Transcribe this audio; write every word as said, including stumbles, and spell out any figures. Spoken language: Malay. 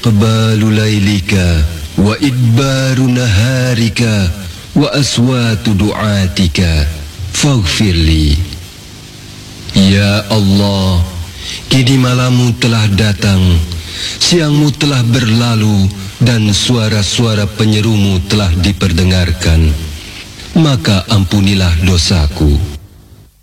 iqbalu laylika wa idbaru naharika wa aswatu du'atika faghfirli. Ya Allah, kini malammu telah datang, siangmu telah berlalu, dan suara-suara penyerumu telah diperdengarkan. Maka ampunilah dosaku.